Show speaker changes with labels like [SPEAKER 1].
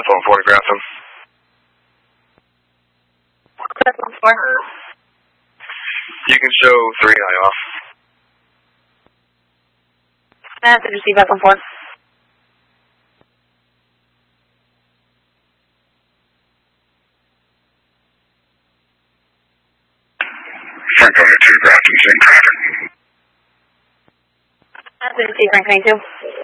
[SPEAKER 1] phone photograph him. You can show 3 high off.
[SPEAKER 2] Did you see back on 4?
[SPEAKER 1] Frank 22, Grafton, same traffic.
[SPEAKER 2] Did you see Frank 22?